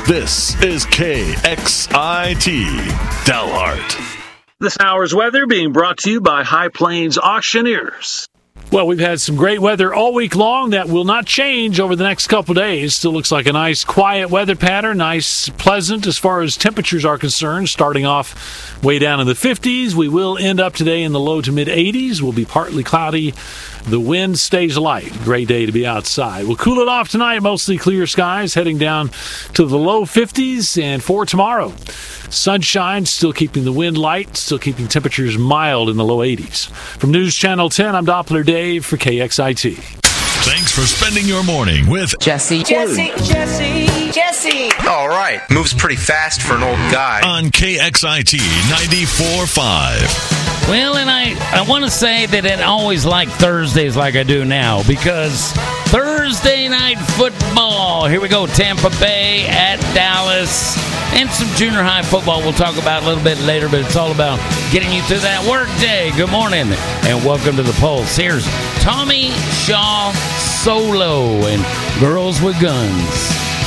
This is KXIT Dalhart. This hour's weather being brought to you by High Plains Auctioneers. Well, we've had some great weather all week long. That will not change over the next couple days. Still looks like a nice, quiet weather pattern. Nice, pleasant as far as temperatures are concerned. Starting off way down in the 50s. We will end up today in the low to mid-80s. Will be partly cloudy. The wind stays light. Great day to be outside. We'll cool it off tonight. Mostly clear skies. Heading down to the low 50s. And for tomorrow, sunshine, still keeping the wind light, still keeping temperatures mild in the low 80s. From News Channel 10, I'm Doppler Dave for KXIT. Thanks for spending your morning with Jesse. All right. Moves pretty fast for an old guy. On KXIT 94.5. Well, and I want to say that I always like Thursdays like I do now, because Thursday night football. Here we go, Tampa Bay at Dallas, and some junior high football we'll talk about a little bit later, but it's all about getting you through that work day. Good morning, and welcome to the Pulse. Here's Tommy Shaw Solo and Girls with Guns.